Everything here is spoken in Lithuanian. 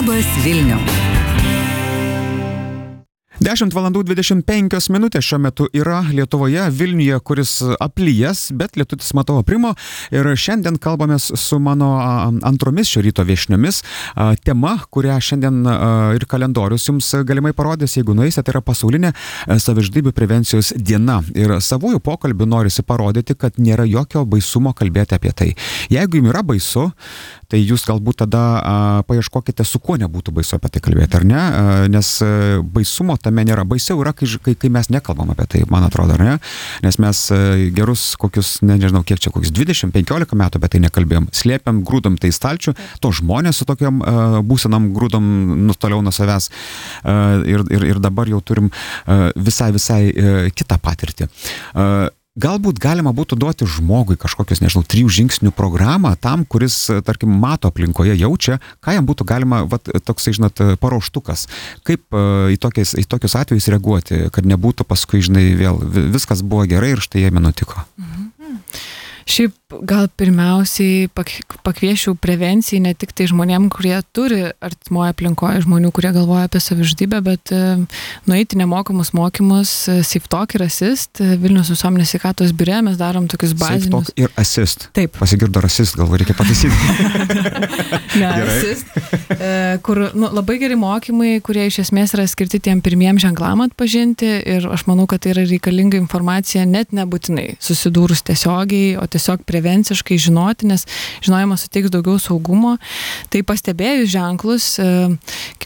Labas Vilniau. 10:25 šiuo metu yra Lietuvoje, Vilniuje, kuris aplyjas, bet lietutis matau aprimo. Ir šiandien kalbamės su mano antromis šio ryto viešniomis. Tema, kurią šiandien ir kalendorius jums galimai parodys, jeigu nueisite, tai yra pasaulinė savižudybių prevencijos diena. Ir savųjų pokalbių norisi parodyti, kad nėra jokio baisumo kalbėti apie tai. Jeigu jums yra baisu, tai jūs galbūt tada paieškokite, su kuo nebūtų baisu apie tai kalbėti, ar ne? Nes baisumo tame nėra. Baisiau yra, kai mes nekalbam apie tai, man atrodo, ar ne? Nes mes gerus kokius, nežinau, kiek čia, kokius 20-15 metų apie tai nekalbėjom. Slėpiam, grūdam tai stalčių, to žmonės su tokiam būsenam grūdam toliau nuo savęs. Ir dabar jau turim visai kitą patirtį. Galbūt galima būtų duoti žmogui kažkokius, nežinau, 3 žingsnių programą tam, kuris, tarkim, mato aplinkoje, jaučia, ką jam būtų galima, toksai, žinot, paruoštukas. Kaip į tokius atvejus reaguoti, kad nebūtų paskui, žinai, vėl viskas buvo gerai ir štai jame nutiko. Šiaip gal pirmiausiai pakviesčiau prevencijai ne tik tai žmonėm, kurie turi artimoje aplinkoje žmonių, kurie galvoja apie savižudybę, bet nueiti nemokamus mokymus Safe Talk ir Assist. Vilniaus visuomenės sveikatos biure mes darom tokius bazinius. Safe Talk ir Assist. Taip. Pasigirdo rasist, galvoju, reikia pataisyti. Ne, Assist. Kur labai geri mokymai, kurie iš esmės yra skirti tiem pirmiem ženklam atpažinti ir aš manau, kad tai yra reikalinga informacija net nebūtinai susidūrus tiesiogiai, o tiesiog prevenciškai žinoti, nes žinojimas suteiks daugiau saugumo. Tai pastebėjus ženklus,